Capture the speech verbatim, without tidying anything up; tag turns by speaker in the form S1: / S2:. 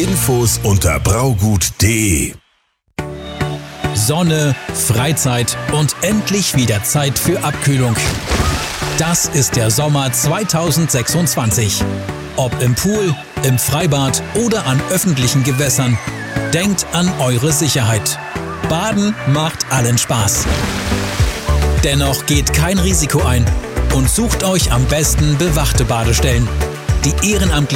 S1: Infos unter braugut punkt de.
S2: Sonne, Freizeit und endlich wieder Zeit für Abkühlung. Das ist der Sommer zweitausendsechsundzwanzig. Ob im Pool, im Freibad oder an öffentlichen Gewässern, denkt an eure Sicherheit. Baden macht allen Spaß. Dennoch geht kein Risiko ein und sucht euch am besten bewachte Badestellen. Die ehrenamtlichen